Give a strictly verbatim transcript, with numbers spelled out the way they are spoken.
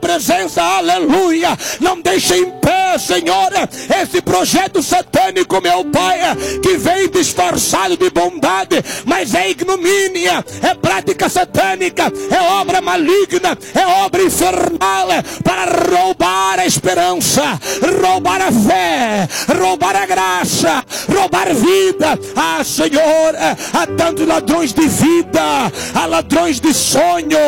presença, aleluia. Não deixe em pé, Senhor, esse projeto satânico, meu Pai, que vem disfarçado de bondade, mas é ignomínia, é prática satânica, é obra maligna, é obra infernal, para roubar a esperança, roubar a fé, roubar a graça, roubar vida. Ah, Senhor, há tantos ladrões de vida, há ladrões de sonho,